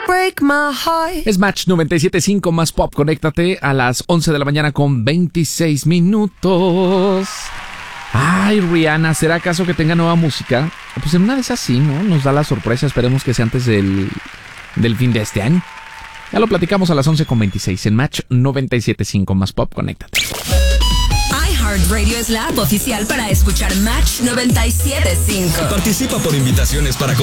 break my heart. Es Match 97.5 más pop. Conéctate a las 11 de la mañana con 26 minutos. Ay, Rihanna, ¿será acaso que tenga nueva música? Pues en una de esas sí, ¿no? Nos da la sorpresa. Esperemos que sea antes del fin de este año. Ya lo platicamos a las 11:26 en Match 97.5 más pop. Conéctate. iHeartRadio es la app oficial para escuchar Match 97.5. Participa por invitaciones para